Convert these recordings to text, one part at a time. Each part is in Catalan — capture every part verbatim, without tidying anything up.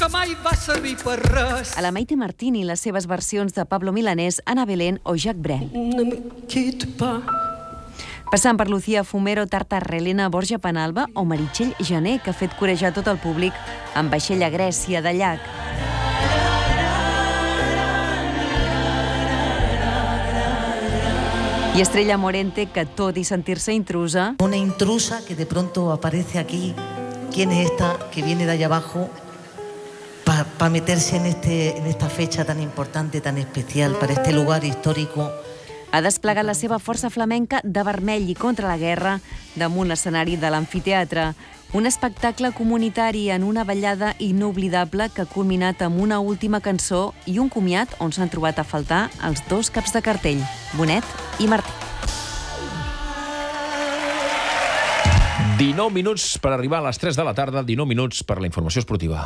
mai va servir per res. A la Maite Martini, les seves versions de Pablo Milanés, Ana Belén o Jacques Brel. Ne me quitte pas. Passant per Lucía Fumero, Tartar Helena, Borja Penalba o Meritxell Jané, que ha fet corejar tot el públic amb vaixell a Grècia de llac. I Estrella Morente, que tot i sentir-se intrusa... Una intrusa que de pronto aparece aquí. ¿Quién es esta que viene de allá abajo para pa meterse en, este, en esta fecha tan importante, tan especial, para este lugar histórico? Ha desplegat la seva força flamenca de vermell i contra la guerra damunt l'escenari de l'amfiteatre. Un espectacle comunitari en una ballada inoblidable que ha culminat amb una última cançó i un comiat on s'han trobat a faltar els dos caps de cartell, Bonet i Martí. dinou minuts per arribar a les tres de la tarda, dinou minuts per la informació esportiva.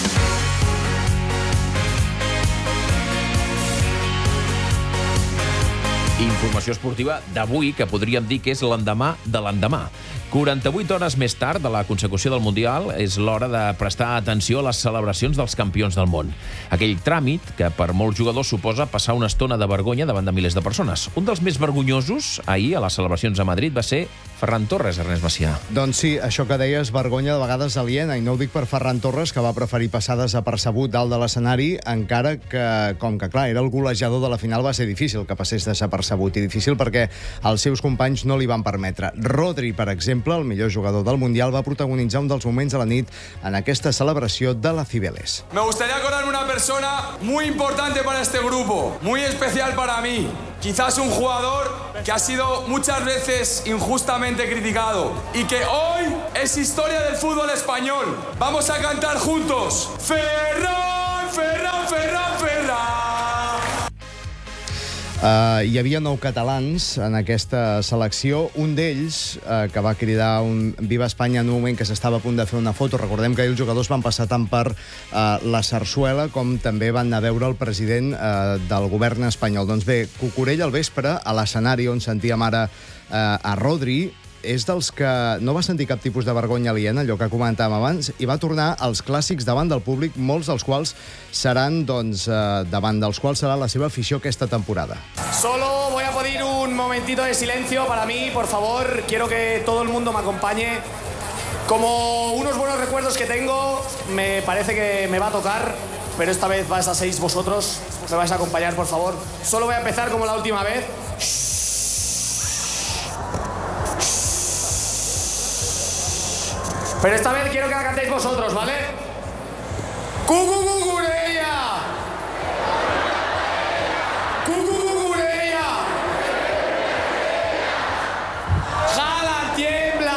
Informació esportiva d'avui, que podríem dir que és l'endemà de l'endemà. quaranta-vuit hores més tard de la consecució del Mundial és l'hora de prestar atenció a les celebracions dels campions del món. Aquell tràmit que per molts jugadors suposa passar una estona de vergonya davant de milers de persones. Un dels més vergonyosos ahir a les celebracions a Madrid va ser Ferran Torres, Ernest Macià. Doncs sí, això que deies, vergonya de vegades aliena, i no ho dic per Ferran Torres, que va preferir passar desapercebut dalt de l'escenari, encara que, com que clar, era el golejador de la final, va ser difícil que passés desapercebut, i difícil perquè els seus companys no li van permetre. Rodri, per exemple, el millor jugador del Mundial, va protagonitzar un dels moments de la nit en aquesta celebració de la Cibeles. Me gustaría acordarme una persona muy importante para este grupo, muy especial para mí. Quizás un jugador que ha sido muchas veces injustamente criticado y que hoy es historia del fútbol español. Vamos a cantar juntos. Ferran, Ferran, Ferran, Ferran. Uh, hi havia nou catalans en aquesta selecció. Un d'ells, uh, que va cridar un Viva Espanya en un moment que s'estava a punt de fer una foto. Recordem que ahir els jugadors van passar tant per uh, la Sarsuela com també van anar a veure el president uh, del govern espanyol. Doncs bé, Cucurella al vespre, a l'escenari on sentíem ara uh, a Rodri, és dels que no va sentir cap tipus de vergonya aliena, allò que comentàvem abans, i va tornar als clàssics davant del públic, molts dels quals seran, doncs, eh, davant dels quals serà la seva afició aquesta temporada. Solo voy a pedir un momentito de silencio para mí, por favor. Quiero que todo el mundo me acompañe. Como unos buenos recuerdos que tengo, me parece que me va a tocar, pero esta vez vais a seis vosotros. Me vais a acompañar, por favor. Solo voy a empezar como la última vez. Pero esta vez quiero que la cantéis vosotros, ¿vale? ¡Cucucucureya! ¡Cucucucureya! ¡Jala, tiembla!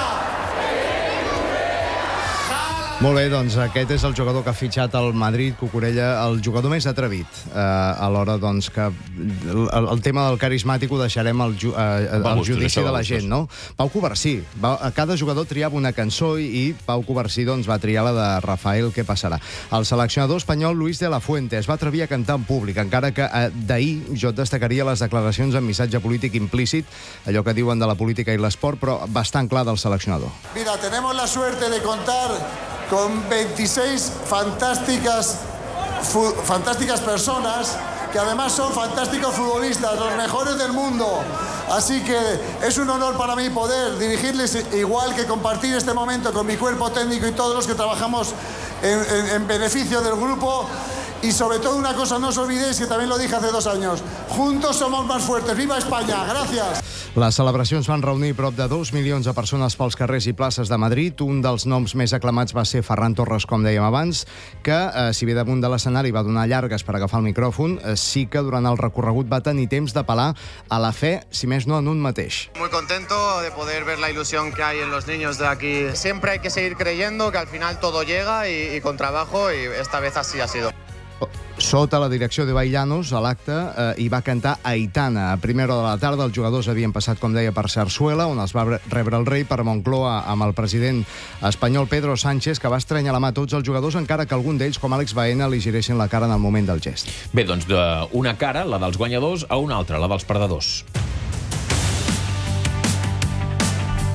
Molt bé, doncs aquest és el jugador que ha fitxat el Madrid, Cucurella, el jugador més atrevit. Eh, a l'hora, doncs, que el, el tema del carismàtic ho deixarem al ju, eh, al judici de la gent, no? Pau Covarsí. Va, cada jugador triava una cançó i Pau Covarsí, doncs, va triar la de Rafael, què passarà. El seleccionador espanyol Luis de la Fuente es va atrevir a cantar en públic, encara que eh, d'ahir jo destacaria les declaracions amb missatge polític implícit, allò que diuen de la política i l'esport, però bastant clar del seleccionador. Mira, tenemos la suerte de contar con veintiséis fantásticas, fantásticas personas que además son fantásticos futbolistas, los mejores del mundo. Así que es un honor para mí poder dirigirles, igual que compartir este momento con mi cuerpo técnico y todos los que trabajamos en, en, en beneficio del grupo. Y sobre todo una cosa, no os olvidéis, que también lo dije hace dos años, juntos somos más fuertes. ¡Viva España! Gràcies! Les celebracions van reunir prop de dos milions de persones pels carrers i places de Madrid. Un dels noms més aclamats va ser Ferran Torres, com dèiem abans, que, eh, si bé damunt de l'escenari va donar llargues per agafar el micròfon, eh, sí que durant el recorregut va tenir temps d'apel·lar a la fe, si més no en un mateix. Muy contento de poder ver la ilusión que hay en los niños de aquí. Siempre hay que seguir creyendo que al final todo llega y, y con trabajo, y esta vez así ha sido. Sota la direcció de Baillanos, a l'acte, eh, hi va cantar Aitana. A primera hora de la tarda, els jugadors havien passat, com deia, per Sarsuela, on els va rebre el rei, per Moncloa, amb el president espanyol Pedro Sánchez, que va estrènyer la mà a tots els jugadors, encara que algun d'ells, com Àlex Baena, li giressin la cara en el moment del gest. Bé, doncs, d'una cara, la dels guanyadors, a una altra, la dels perdedors.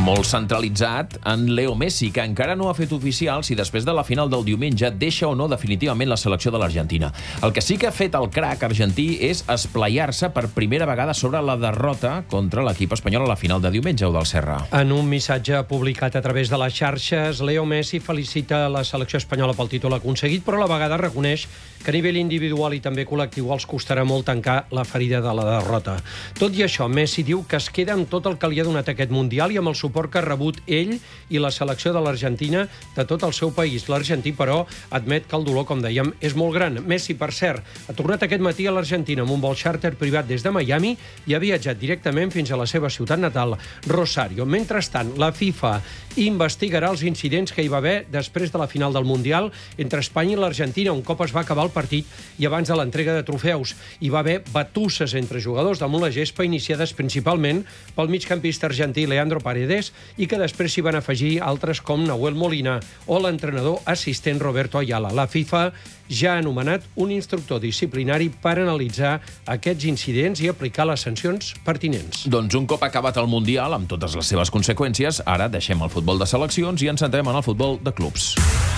Molt centralitzat en Leo Messi, que encara no ha fet oficial si després de la final del diumenge deixa o no definitivament la selecció de l'Argentina. El que sí que ha fet el crac argentí és esplaiar-se per primera vegada sobre la derrota contra l'equip espanyol a la final de diumenge, o del Serra. En un missatge publicat a través de les xarxes, Leo Messi felicita la selecció espanyola pel títol aconseguit, però a la vegada reconeix que a nivell individual i també col·lectiu els costarà molt tancar la ferida de la derrota. Tot i això, Messi diu que es queda amb tot el que li ha donat aquest Mundial i amb el suport que ha rebut ell i la selecció de l'Argentina de tot el seu país. L'argentí, però, admet que el dolor, com dèiem, és molt gran. Messi, per cert, ha tornat aquest matí a l'Argentina amb un vol xàrter privat des de Miami i ha viatjat directament fins a la seva ciutat natal, Rosario. Mentrestant, la FIFA investigarà els incidents que hi va haver després de la final del Mundial entre Espanya i l'Argentina, un cop es va acabar el partit i abans de l'entrega de trofeus. Hi va haver batusses entre jugadors damunt la gespa, iniciades principalment pel migcampista argentí Leandro Paredes i que després s'hi van afegir altres com Nahuel Molina o l'entrenador assistent Roberto Ayala. La FIFA ja ha anomenat un instructor disciplinari per analitzar aquests incidents i aplicar les sancions pertinents. Doncs un cop acabat el Mundial, amb totes les seves conseqüències, ara deixem el futbol de seleccions i ens centrem en el futbol de clubs.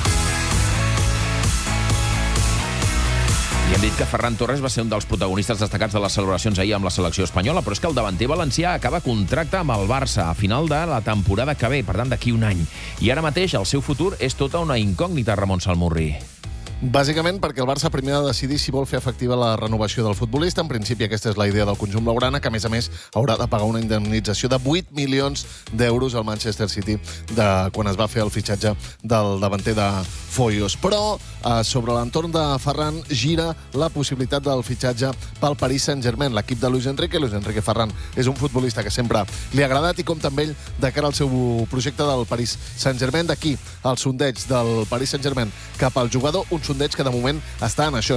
I hem dit que Ferran Torres va ser un dels protagonistes destacats de les celebracions ahir amb la selecció espanyola, però és que el davanter valencià acaba contracte amb el Barça a final de la temporada que ve, per tant, d'aquí un any. I ara mateix el seu futur és tota una incògnita, Ramon Salmurri. Bàsicament perquè el Barça primer ha de decidir si vol fer efectiva la renovació del futbolista. En principi aquesta és la idea del conjunt blaugrana, que a més a més haurà de pagar una indemnització de vuit milions d'euros al Manchester City de quan es va fer el fitxatge del davanter de Foyos. Però eh, sobre l'entorn de Ferran gira la possibilitat del fitxatge pel Paris Saint-Germain, l'equip de Luis Enrique. Luis Enrique Ferran és un futbolista que sempre li ha agradat i compta amb ell de cara al seu projecte del Paris Saint-Germain. D'aquí el sondeig del Paris Saint-Germain cap al jugador, un sondeig que de moment està en això,